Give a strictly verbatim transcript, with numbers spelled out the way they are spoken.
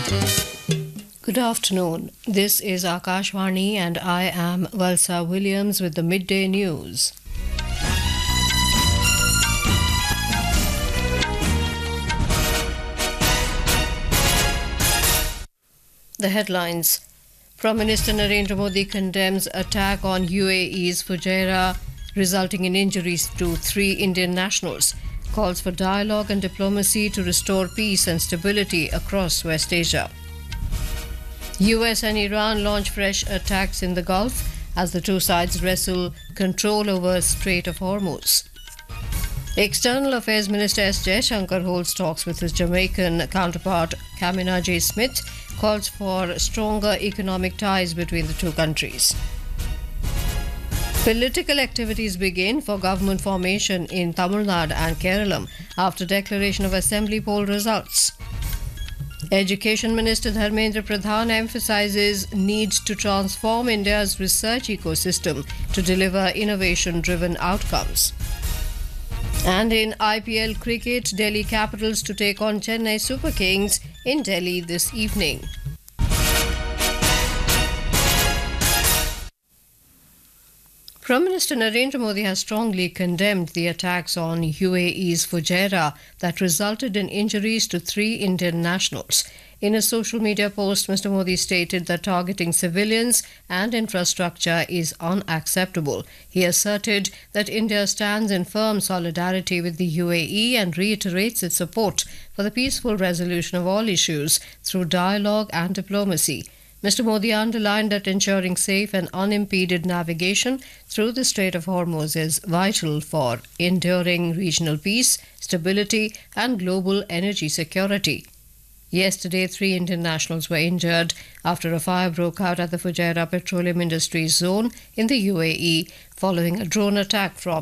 Good afternoon. This is Akashvani and I am Valsa Williams with the midday news. The headlines. Prime Minister Narendra Modi condemns attack on U A E's Fujairah, resulting in injuries to three Indian nationals. Calls for dialogue and diplomacy to restore peace and stability across West Asia. U S and Iran launch fresh attacks in the Gulf as the two sides wrestle control over Strait of Hormuz. External Affairs Minister S. Jaishankar holds talks with his Jamaican counterpart Kamina J. Smith, calls for stronger economic ties between the two countries. Political activities begin for government formation in Tamil Nadu and Kerala after declaration of assembly poll results. Education Minister Dharmendra Pradhan emphasizes need to transform India's research ecosystem to deliver innovation-driven outcomes. And in I P L cricket, Delhi Capitals to take on Chennai Super Kings in Delhi this evening. Prime Minister Narendra Modi has strongly condemned the attacks on U A E's Fujairah that resulted in injuries to three Indian nationals. In a social media post, Mister Modi stated that targeting civilians and infrastructure is unacceptable. He asserted that India stands in firm solidarity with the U A E and reiterates its support for the peaceful resolution of all issues through dialogue and diplomacy. Mister Modi underlined that ensuring safe and unimpeded navigation through the Strait of Hormuz is vital for enduring regional peace, stability, and global energy security. Yesterday, three Indian nationals were injured after a fire broke out at the Fujairah Petroleum Industries Zone in the U A E following a drone attack from